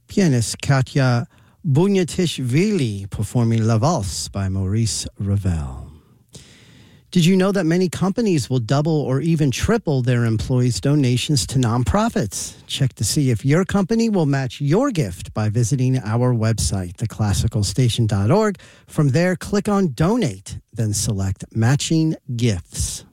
Pianist Katya Bunyatishvili performing La Valse by Maurice Ravel. Did you know that many companies will double or even triple their employees' donations to nonprofits? Check to see if your company will match your gift by visiting our website, theclassicalstation.org. From there, click on Donate, then select Matching Gifts.